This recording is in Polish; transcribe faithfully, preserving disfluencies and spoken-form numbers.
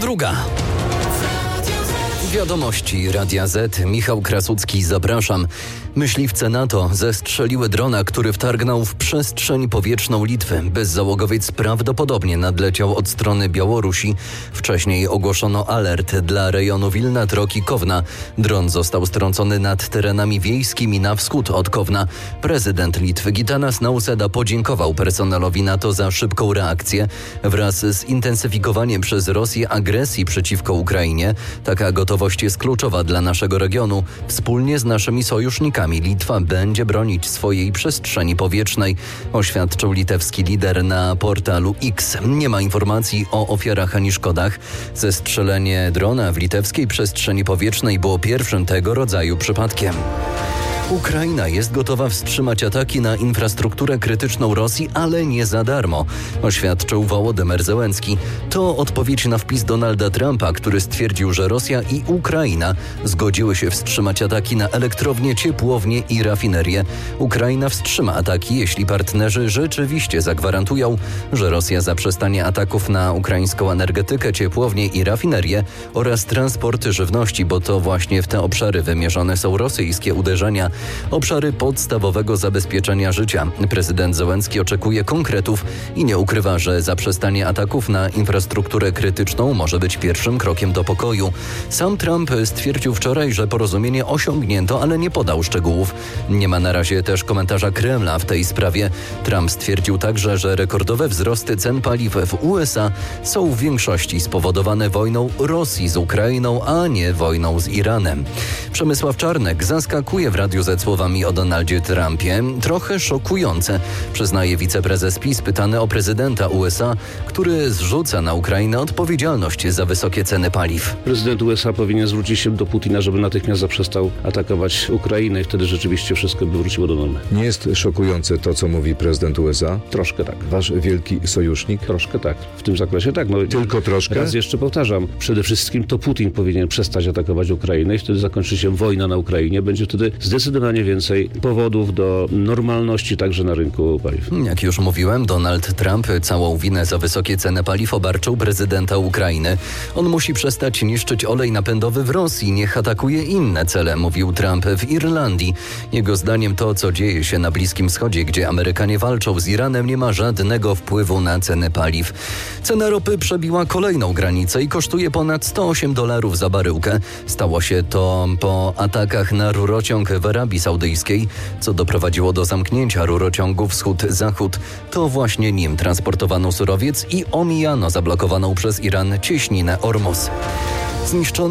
druga. Wiadomości Radia Z. Michał Krasucki, zapraszam. Myśliwce NATO zestrzeliły drona, który wtargnął w przestrzeń powietrzną Litwy. Bezzałogowiec prawdopodobnie nadleciał od strony Białorusi. Wcześniej ogłoszono alert dla rejonu Wilna-Troki-Kowna. Dron został strącony nad terenami wiejskimi na wschód od Kowna. Prezydent Litwy Gitanas Nausėda podziękował personelowi NATO za szybką reakcję. Wraz z intensyfikowaniem przez Rosję agresji przeciwko Ukrainie, taka gotowość jest kluczowa dla naszego regionu. Wspólnie z naszymi sojusznikami Litwa będzie bronić swojej przestrzeni powietrznej, oświadczył litewski lider na portalu X. Nie ma informacji o ofiarach ani szkodach. Zestrzelenie drona w litewskiej przestrzeni powietrznej było pierwszym tego rodzaju przypadkiem. Ukraina jest gotowa wstrzymać ataki na infrastrukturę krytyczną Rosji, ale nie za darmo, oświadczył Wołodymyr Zełenski. To odpowiedź na wpis Donalda Trumpa, który stwierdził, że Rosja i Ukraina zgodziły się wstrzymać ataki na elektrownie, ciepłownie i rafinerie. Ukraina wstrzyma ataki, jeśli partnerzy rzeczywiście zagwarantują, że Rosja zaprzestanie ataków na ukraińską energetykę, ciepłownie i rafinerie oraz transporty żywności, bo to właśnie w te obszary wymierzone są rosyjskie uderzenia. Obszary podstawowego zabezpieczenia życia. Prezydent Zełenski oczekuje konkretów i nie ukrywa, że zaprzestanie ataków na infrastrukturę krytyczną może być pierwszym krokiem do pokoju. Sam Trump stwierdził wczoraj, że porozumienie osiągnięto, ale nie podał szczegółów. Nie ma na razie też komentarza Kremla w tej sprawie. Trump stwierdził także, że rekordowe wzrosty cen paliw w U S A są w większości spowodowane wojną Rosji z Ukrainą, a nie wojną z Iranem. Przemysław Czarnek zaskakuje w Radiu Z słowami o Donaldzie Trumpie. Trochę szokujące, przyznaje wiceprezes PiS pytany o prezydenta U S A, który zrzuca na Ukrainę odpowiedzialność za wysokie ceny paliw. Prezydent U S A powinien zwrócić się do Putina, żeby natychmiast zaprzestał atakować Ukrainę i wtedy rzeczywiście wszystko by wróciło do normy. Nie jest szokujące to, co mówi prezydent U S A? Troszkę tak. Wasz wielki sojusznik? Troszkę tak. W tym zakresie tak. No, Tylko troszkę? Raz jeszcze powtarzam. Przede wszystkim to Putin powinien przestać atakować Ukrainę i wtedy zakończy się wojna na Ukrainie. Będzie wtedy zdecydowanie więcej powodów do normalności także na rynku paliw. Jak już mówiłem, Donald Trump całą winę za wysokie ceny paliw obarczył prezydenta Ukrainy. On musi przestać niszczyć olej napędowy w Rosji, niech atakuje inne cele, mówił Trump w Irlandii. Jego zdaniem to, co dzieje się na Bliskim Wschodzie, gdzie Amerykanie walczą z Iranem, nie ma żadnego wpływu na ceny paliw. Cena ropy przebiła kolejną granicę i kosztuje ponad sto osiem dolarów za baryłkę. Stało się to po atakach na rurociąg w Arabii Saudyjskiej, co doprowadziło do zamknięcia rurociągu wschód-zachód. To właśnie nim transportowano surowiec i omijano zablokowaną przez Iran cieśninę Ormus. Zniszczone